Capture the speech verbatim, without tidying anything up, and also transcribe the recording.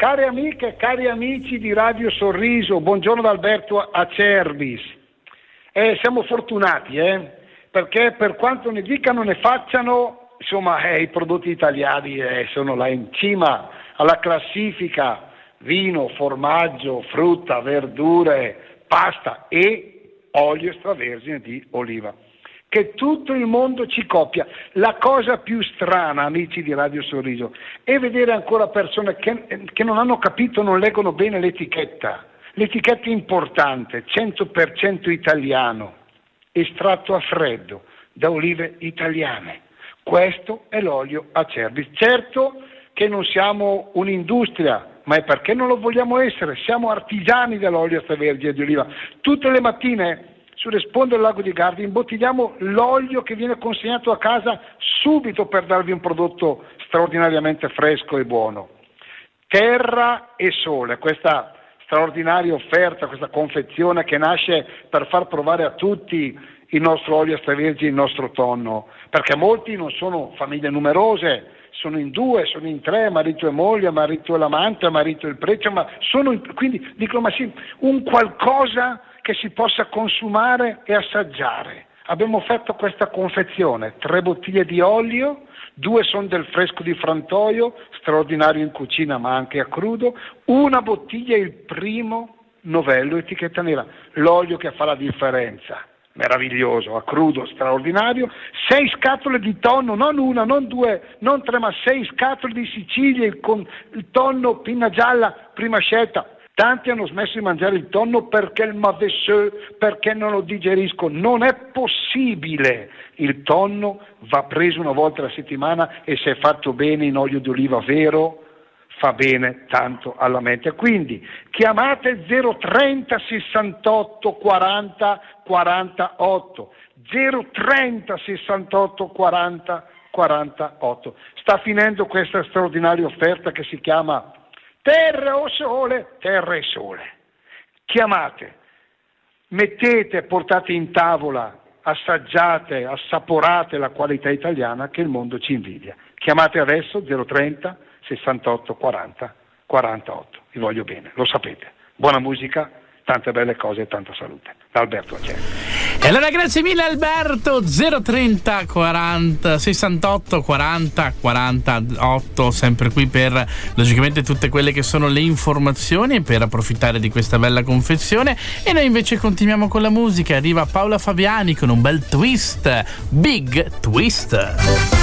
Care amiche e cari amici di Radio Sorriso, buongiorno da Alberto Acerbis. Eh, siamo fortunati, eh, perché per quanto ne dicano ne facciano, insomma, eh, i prodotti italiani eh, sono là in cima alla classifica: vino, formaggio, frutta, verdure, pasta e olio extravergine di oliva, che tutto il mondo ci copia. La cosa più strana, amici di Radio Sorriso, è vedere ancora persone che, che non hanno capito, non leggono bene l'etichetta. L'etichetta è importante, cento per cento italiano, estratto a freddo da olive italiane. Questo è l'olio Acerbis. Certo che non siamo un'industria, ma è perché non lo vogliamo essere. Siamo artigiani dell'olio extravergine di oliva. Tutte le mattine sulle sponde del lago di Garda imbottigliamo l'olio che viene consegnato a casa subito per darvi un prodotto straordinariamente fresco e buono. Terra e sole, questa straordinaria offerta, questa confezione che nasce per far provare a tutti il nostro olio extravergine, il nostro tonno, perché molti non sono famiglie numerose, sono in due, sono in tre, marito e moglie, marito e l'amante, marito e il prete, ma sono in, quindi dicono, ma sì, un qualcosa che si possa consumare e assaggiare. Abbiamo fatto questa confezione, tre bottiglie di olio, due sono del fresco di Frantoio, straordinario in cucina ma anche a crudo, una bottiglia è il primo novello etichetta nera, l'olio che fa la differenza, meraviglioso, a crudo, straordinario, sei scatole di tonno, non una, non due, non tre, ma sei scatole di Sicilia, con il tonno pinna gialla, prima scelta. Tanti hanno smesso di mangiare il tonno perché il mavesseux, perché non lo digerisco. Non è possibile. Il tonno va preso una volta alla settimana e se è fatto bene in olio di oliva vero fa bene tanto alla mente. Quindi chiamate zero trenta sessantotto quaranta quarantotto, zero trenta sessantotto quaranta quarantotto. Sta finendo questa straordinaria offerta che si chiama Terra o sole, terra e sole. Chiamate, mettete, portate in tavola, assaggiate, assaporate la qualità italiana che il mondo ci invidia. Chiamate adesso zero trenta sessantotto quaranta quarantotto. Vi voglio bene, lo sapete. Buona musica, tante belle cose e tanta salute. Da Alberto Acerbis. E allora grazie mille Alberto. Zero trenta quaranta sessantotto quaranta quarantotto, sempre qui per logicamente tutte quelle che sono le informazioni e per approfittare di questa bella confezione. E noi invece continuiamo con la musica. Arriva Paola Fabiani con un bel twist, Big Twist.